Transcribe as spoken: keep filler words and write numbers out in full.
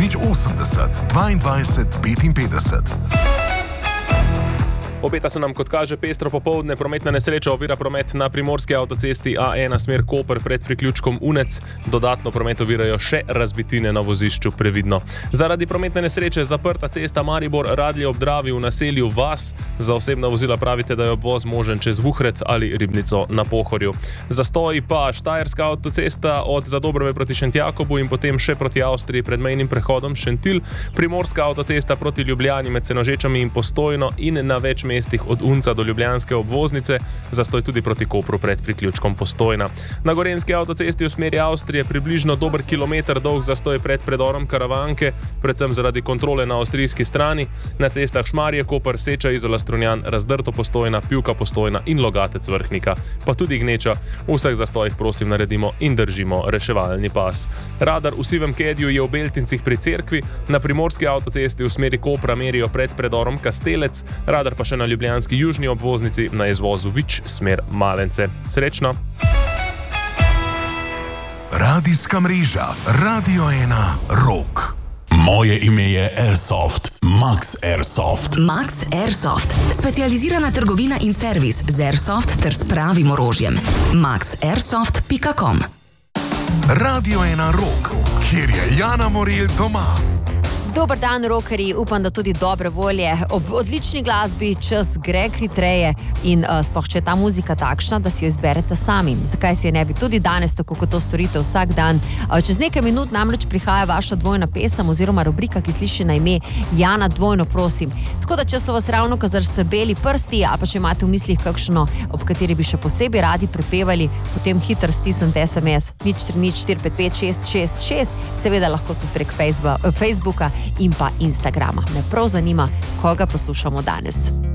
nič osemdeset dvaindvajset petinpetdeset. Obeta se nam, kot kaže, pestro popoldne. Prometna nesreča ovira promet na primorski avtocesti A ena smer Koper pred priključkom Unec. Dodatno promet ovirajo še razbitine na vozišču, previdno. Zaradi prometne nesreče zaprta cesta Maribor-Radlje ob Dravi v naselju Vas. Za osebna vozila pravite, da je obvoz možen čez Vuhred ali Ribnico na Pohorju. Zastoji pa Štajerska avtocesta od Zadobrove proti Šentjakobu in potem še proti Avstriji pred mejnim prehodom Šentilj. Primorska avtocesta proti Ljubljani med Senožečami in Postojno in na več mestih od Unca do ljubljanske obvoznice, zastoj tudi proti Kopru pred priključkom Postojna. Na gorenjski avtocesti v smeri Avstrije približno dober kilometer dolg zastoj pred predorom Karavanke, predvsem zaradi kontrole na avstrijski strani. Na cestah Šmarje, Koper, Seča, Izola, Strunjan, Razdrto, Postojna, Pivka, Postojna in Logatec, Vrhnika, pa tudi Gneča. V vseh zastojih prosim naredimo in držimo reševalni pas. Radar v sivem kedju je v Beltincih pri cerkvi, na primorski avtocesti v smeri Kopra merijo pred predorom Kastelec, radar pa še na ljubljanski južni obvoznici na izvozu Vič smer Malence. Srečno! Radijska mreža Radio ena Rock. Moje ime je Airsoft, Max Airsoft. Max Airsoft, specializirana trgovina in servis z Airsoft ter s pravim orožjem. max airsoft pika com. Radio ena Rock, kjer je Jana Morel doma. Dober dan, rockerji, upam, da tudi dobre volje. Ob odlični glasbi čas gre hitreje in uh, sploh če je ta muzika takšna, da si jo izberete sami. Zakaj si je ne bi tudi danes, tako kot to storite vsak dan? Uh, čez nekaj minut namreč prihaja vaša dvojna pesem oziroma rubrika, ki sliši na ime Jana dvojno prosim. Tako da, če so vas ravno kazar srbeli prsti ali pa če imate v mislih kakšno, ob kateri bi še posebej radi prepevali, potem hitro stisnite es em es nič tri nič štiri pet pet šest šest šest, seveda lahko tudi prek Facebooka in pa Instagrama. Me prav zanima, koga poslušamo danes.